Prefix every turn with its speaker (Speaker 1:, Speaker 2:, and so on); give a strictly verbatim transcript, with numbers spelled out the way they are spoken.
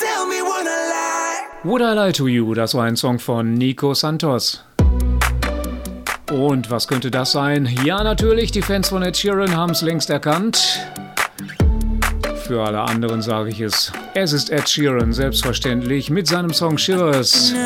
Speaker 1: tell me would I lie?
Speaker 2: Would I Lie to You, das war ein Song von Nico Santos. Und was könnte das sein? Ja, natürlich, die Fans von Ed Sheeran haben es längst erkannt. Für alle anderen sage ich es. Es ist Ed Sheeran, selbstverständlich, mit seinem Song Shivers.